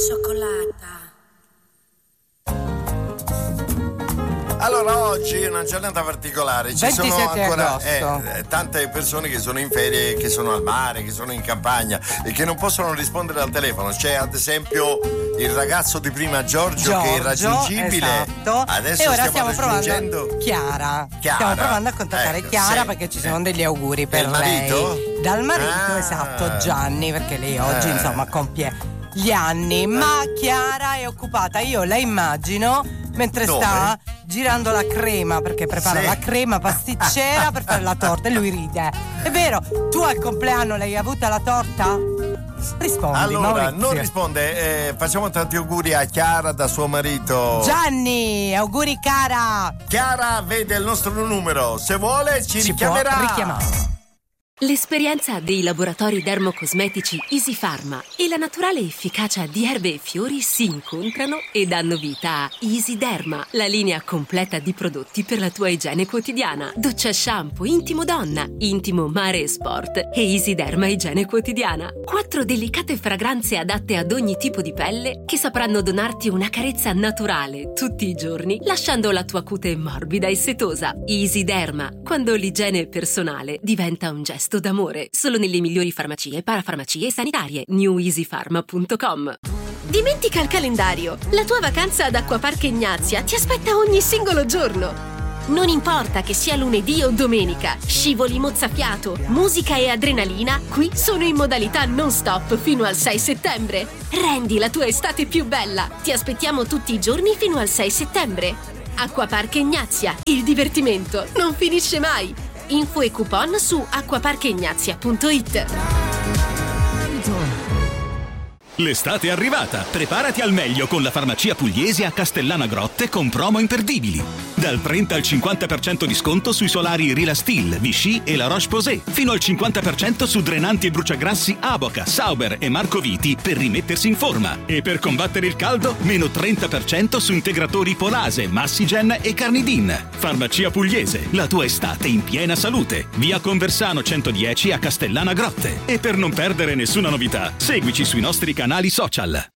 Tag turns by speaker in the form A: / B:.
A: cioccolata.
B: Allora, oggi è una giornata particolare. Ci sono ancora tante persone che sono in ferie, che sono al mare, che sono in campagna e che non possono rispondere al telefono. C'è ad esempio il ragazzo di prima, Giorgio, che è irraggiungibile.
C: Esatto.
B: Adesso
C: e ora
B: stiamo
C: provando Chiara. Stiamo provando a contattare Chiara perché ci sono degli auguri per lei. Dal marito, esatto, Gianni, perché lei oggi insomma compie gli anni. Ma Chiara è occupata, io la immagino mentre sta girando la crema, perché prepara la crema pasticcera per fare la torta, e lui ride. È vero, tu al compleanno l'hai avuta la torta? Rispondi.
B: Allora,
C: Maurizio.
B: non risponde. Facciamo tanti auguri a Chiara da suo marito
C: Gianni, auguri cara.
B: Chiara vede il nostro numero, se vuole ci richiamerà.
C: Può richiamare.
D: L'esperienza dei laboratori dermocosmetici Easy Pharma e la naturale efficacia di erbe e fiori si incontrano e danno vita a Easy Derma, la linea completa di prodotti per la tua igiene quotidiana. Doccia shampoo, intimo donna, intimo mare e sport e Easy Derma igiene quotidiana. 4 delicate fragranze adatte ad ogni tipo di pelle che sapranno donarti una carezza naturale tutti i giorni, lasciando la tua cute morbida e setosa. Easy Derma, quando l'igiene personale diventa un gesto d'amore, solo nelle migliori farmacie, parafarmacie e sanitarie. neweasypharma.com.
E: Dimentica il calendario. La tua vacanza ad Acquapark Ignazia ti aspetta ogni singolo giorno. Non importa che sia lunedì o domenica, scivoli mozzafiato, musica e adrenalina qui sono in modalità non stop fino al 6 settembre. Rendi la tua estate più bella. Ti aspettiamo tutti i giorni fino al 6 settembre. Acquapark Ignazia, il divertimento non finisce mai. Info e coupon su acquaparchignazia.it.
F: L'estate è arrivata, preparati al meglio con la farmacia pugliese a Castellana Grotte con promo imperdibili. Dal 30 al 50% di sconto sui solari Rilastil, Vichy e La Roche-Posay, fino al 50% su drenanti e bruciagrassi Aboca, Sauber e Marco Viti per rimettersi in forma. E per combattere il caldo, meno 30% su integratori Polase, Massigen e Carnidin. Farmacia pugliese, la tua estate in piena salute. Via Conversano 110 a Castellana Grotte. E per non perdere nessuna novità, seguici sui nostri canali social.